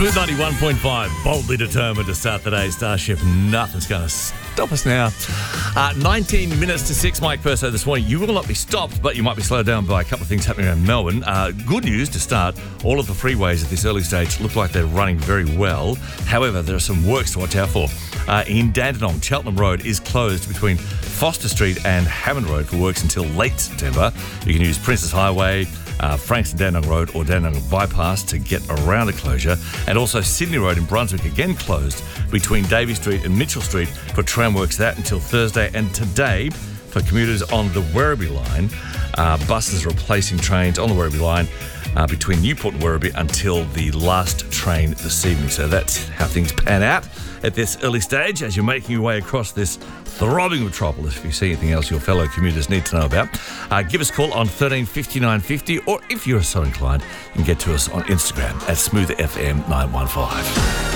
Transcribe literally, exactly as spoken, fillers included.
Smooth ninety-one point five, boldly determined to start the day. Starship, nothing's going to stop us now. Uh, nineteen minutes to six, Mike Perso this morning. You will not be stopped, but you might be slowed down by a couple of things happening around Melbourne. Uh, good news to start, all of the freeways at this early stage look like they're running very well. However, there are some works to watch out for. Uh, in Dandenong, Cheltenham Road is closed between Foster Street and Hammond Road for works until late September. You can use Princess Highway, uh, Frankston Dandenong Road or Dandenong Bypass to get around the closure. And also Sydney Road in Brunswick again closed between Davey Street and Mitchell Street for tram works that until Thursday. And today, for commuters on the Werribee line, uh, buses replacing trains on the Werribee line uh, between Newport and Werribee until the last train this evening. So that's how things pan out at this early stage as you're making your way across this throbbing metropolis. If you see anything else your fellow commuters need to know about, uh, give us a call on thirteen fifty-nine fifty, or if you're so inclined, you can get to us on Instagram at smooth f m nine one five.